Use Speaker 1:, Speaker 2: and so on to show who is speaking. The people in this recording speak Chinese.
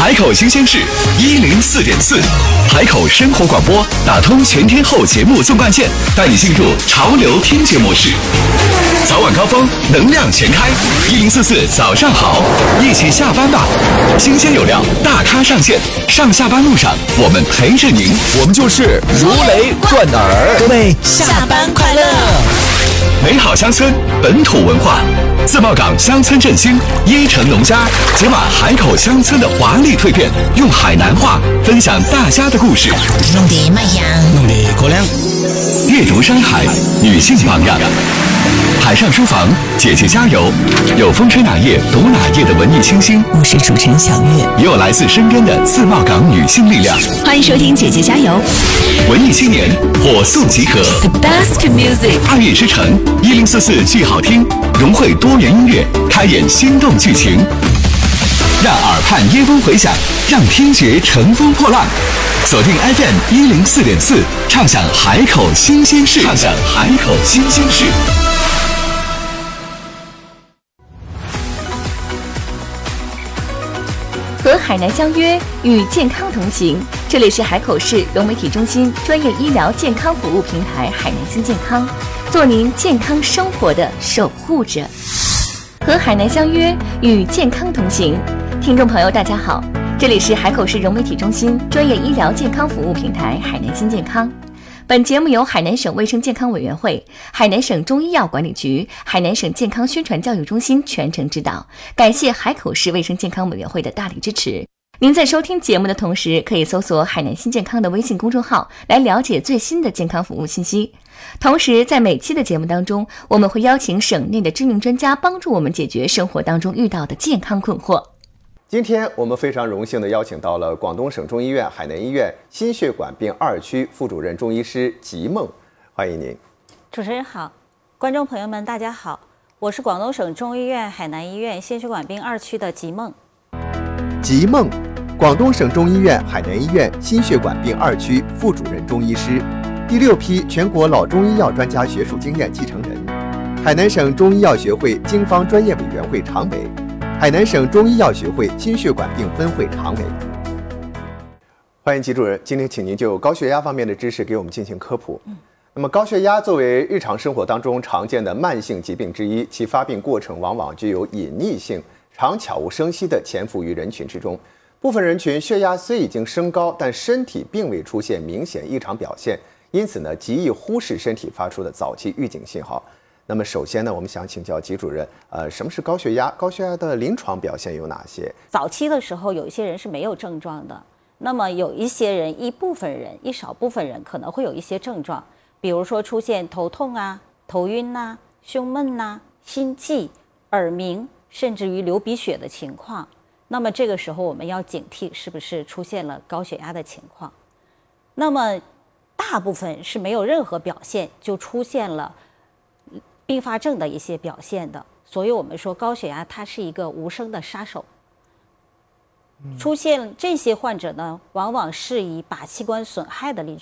Speaker 1: 海口新鲜事104.4，海口生活广播打通全天候节目纵贯线，带你进入潮流听觉模式。早晚高峰，能量全开，1044早上好，一起下班吧！新鲜有料，大咖上线，上下班路上我们陪着您，
Speaker 2: 我们就是如雷贯耳。
Speaker 3: 各位下班快乐！
Speaker 1: 美好乡村，本土文化，自贸港乡村振兴，椰城农家解码海口乡村的华丽蜕变，用海南话分享大家的故事，
Speaker 3: 弄得卖香，
Speaker 2: 弄得过亮。
Speaker 1: 阅读山海，女性榜样。海上书房，姐姐加油！有风吹哪页读哪页的文艺清新，
Speaker 3: 我是主持人小月，
Speaker 1: 也有来自身边的自贸港女性力量。
Speaker 4: 欢迎收听姐姐加油！
Speaker 1: 文艺青年火速集合
Speaker 4: The best music，
Speaker 1: 2月之城1044剧好听，融汇多元音乐，开演心动剧情，让耳畔耶风回响，让听觉乘风破浪。锁定 FM 104.4，畅享海口新鲜事，畅享海口新鲜事。
Speaker 4: 和海南相约，与健康同行。这里是海口市融媒体中心专业医疗健康服务平台海南新健康，做您健康生活的守护者。和海南相约，与健康同行。听众朋友，大家好，这里是海口市融媒体中心专业医疗健康服务平台海南新健康。本节目由海南省卫生健康委员会、海南省中医药管理局、海南省健康宣传教育中心全程指导，感谢海口市卫生健康委员会的大力支持。您在收听节目的同时，可以搜索海南新健康的微信公众号来了解最新的健康服务信息。同时，在每期的节目当中，我们会邀请省内的知名专家帮助我们解决生活当中遇到的健康困惑。
Speaker 5: 今天我们非常荣幸地邀请到了广东省中医院海南医院心血管病2区副主任中医师吉梦，欢迎您。
Speaker 6: 主持人好，观众朋友们大家好，我是广东省中医院海南医院心血管病2区的吉梦。
Speaker 5: 吉梦，广东省中医院海南医院心血管病2区副主任中医师，第6批全国老中医药专家学术经验继承人，海南省中医药学会经方专业委员会常委，海南省中医药学会心血管病分会常委。欢迎吉主任，今天请您就高血压方面的知识给我们进行科普。那么高血压作为日常生活当中常见的慢性疾病之一，其发病过程往往具有隐匿性，常悄无声息地潜伏于人群之中。部分人群血压虽已经升高，但身体并未出现明显异常表现，因此呢，极易忽视身体发出的早期预警信号。那么首先呢，我们想请教吉主任，什么是高血压？高血压的临床表现有哪些？
Speaker 6: 早期的时候，有一些人是没有症状的，那么有一些人、一少部分人可能会有一些症状，比如说出现头痛啊、头晕啊、胸闷啊、心悸、耳鸣，甚至于流鼻血的情况。那么这个时候我们要警惕，是不是出现了高血压的情况？那么大部分是没有任何表现就出现了并发症的一些表现的，所以我们说高血压它是一个无声的杀手。出现这些患者呢，往往是以靶器官损害的临